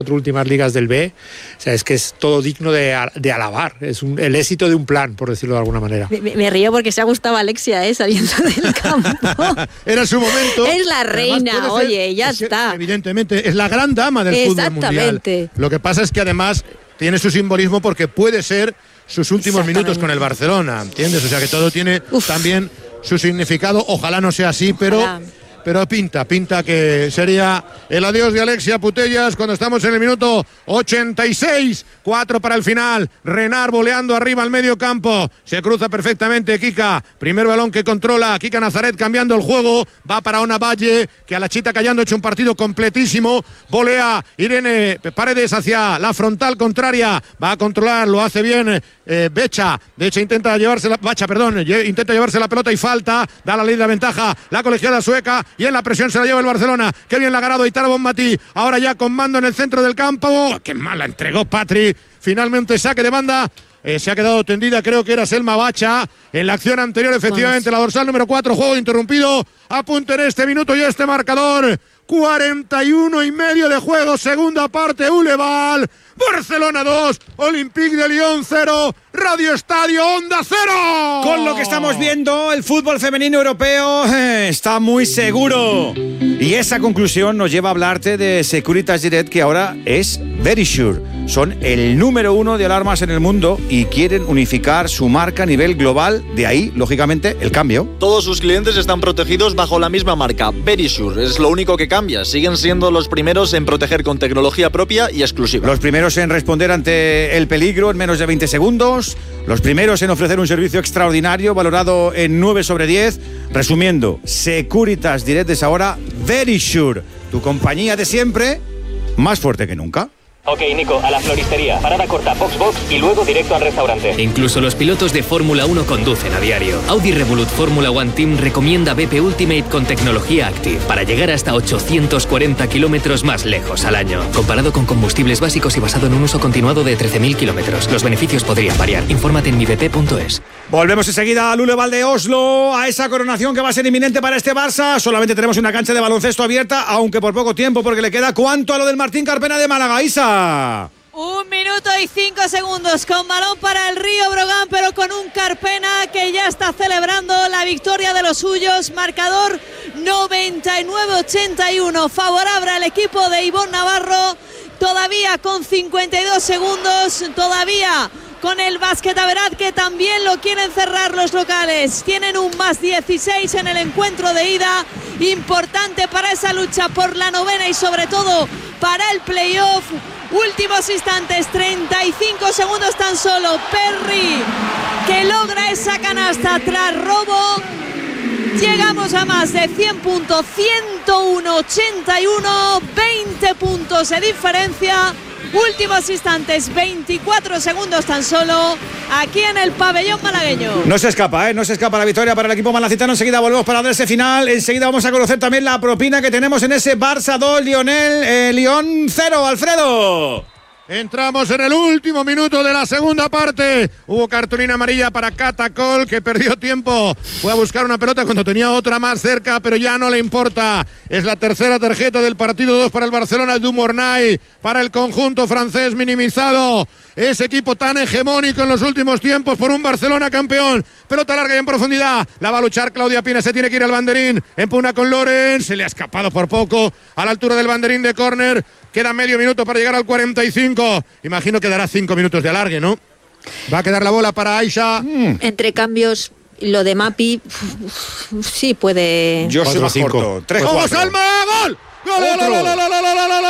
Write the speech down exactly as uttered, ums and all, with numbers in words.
últimas ligas del B, o sea, es que es todo digno de, de alabar, es un, el éxito de un plan, por decirlo de alguna manera. Me, me río porque se ha gustado Alexia, ¿eh? Saliendo del campo. Era su momento. Es la reina, ser, oye, ya es, está. Evidentemente, es la gran dama del fútbol mundial. Lo que pasa es que además tiene su simbolismo porque puede ser sus últimos minutos con el Barcelona, ¿entiendes? O sea que todo tiene Uf. también su significado, ojalá no sea así, pero... Ojalá. Pero pinta, pinta que sería el adiós de Alexia Putellas cuando estamos en el minuto ochenta y seis, cuatro para el final. Renard voleando arriba al medio campo, se cruza perfectamente Kika, primer balón que controla, Kika Nazaret cambiando el juego, va para Ona Valle, que a la Chita Callando ha hecho un partido completísimo, volea Irene Paredes hacia la frontal contraria, va a controlar, lo hace bien eh, Becha, Becha intenta llevarse la, Bacha, perdón, intenta llevarse la pelota y falta, da la ley de la ventaja, la colegiada sueca, y en la presión se la lleva el Barcelona. Qué bien la ha ganado Aitana Bonmatí. Ahora ya con mando en el centro del campo. Qué mal la entregó Patri. Finalmente saque de banda. Eh, se ha quedado tendida, creo que era Selma Bacha. En la acción anterior, efectivamente, la dorsal número cuatro. Juego interrumpido. A punto en este minuto y este marcador. cuarenta y uno y medio de juego. Segunda parte, Uleval. Barcelona dos, Olympique de Lyon cero, Radio Estadio Onda cero. Con lo que estamos viendo, el fútbol femenino europeo eh, está muy seguro. Y esa conclusión nos lleva a hablarte de Securitas Direct, que ahora es Verisure. Son el número uno de alarmas en el mundo y quieren unificar su marca a nivel global. De ahí, lógicamente, el cambio. Todos sus clientes están protegidos bajo la misma marca, Verisure. Es lo único que cambia. Siguen siendo los primeros en proteger con tecnología propia y exclusiva. Los primeros en responder ante el peligro en menos de veinte segundos. Los primeros en ofrecer un servicio extraordinario valorado en nueve sobre diez. Resumiendo, Securitas Direct es ahora Verisure, tu compañía de siempre, más fuerte que nunca. Ok, Nico, a la floristería, parada corta, box box y luego directo al restaurante. Incluso los pilotos de Fórmula uno conducen a diario. Audi Revolut Fórmula One Team recomienda B P Ultimate con tecnología Active para llegar hasta ochocientos cuarenta kilómetros más lejos al año. Comparado con combustibles básicos y basado en un uso continuado de trece mil kilómetros. Los beneficios podrían variar. Infórmate en mi b p punto es. Volvemos enseguida al Uleval de Oslo, a esa coronación que va a ser inminente para este Barça. Solamente tenemos una cancha de baloncesto abierta, aunque por poco tiempo, porque le queda ¿cuánto a lo del Martín Carpena de Málaga, Isa? Un minuto y cinco segundos con balón para el Río Brogan, pero con un Carpena que ya está celebrando la victoria de los suyos. Marcador noventa y nueve ochenta y uno, favorable al equipo de Ivonne Navarro. Todavía con cincuenta y dos segundos, todavía con el Basquetaverat, que también lo quieren cerrar los locales. Tienen un más dieciséis en el encuentro de ida, importante para esa lucha por la novena y sobre todo para el playoff. Últimos instantes, treinta y cinco segundos tan solo. Perry, que logra esa canasta tras robo. Llegamos a más de cien puntos, ciento uno ochenta y uno, veinte puntos de diferencia. Últimos instantes, veinticuatro segundos tan solo, aquí en el pabellón malagueño. No se escapa, ¿eh? No se escapa la victoria para el equipo malacitano. Enseguida volvemos para dar ese final. Enseguida vamos a conocer también la propina que tenemos en ese Barça dos, Lionel, eh, Lyon cero, Alfredo. Entramos en el último minuto de la segunda parte. Hubo cartulina amarilla para Catacol, que perdió tiempo. Fue a buscar una pelota cuando tenía otra más cerca, pero ya no le importa. Es la tercera tarjeta del partido, dos para el Barcelona, Dumornay, para el conjunto francés minimizado. Ese equipo tan hegemónico en los últimos tiempos por un Barcelona campeón. Pelota larga y en profundidad. La va a luchar Claudia Pina, se tiene que ir al banderín. Empuna con Loren, se le ha escapado por poco a la altura del banderín de córner. Queda medio minuto para llegar al cuarenta y cinco. Imagino que dará cinco minutos de alargue, ¿no? Va a quedar la bola para Aisha. Mm. Entre cambios, lo de Mapi, sí puede. Yo soy más corto. ¡Vamos, Salma! ¡Gol! ¡Gol, gol, gol, gol, gol, gol, gol, gol!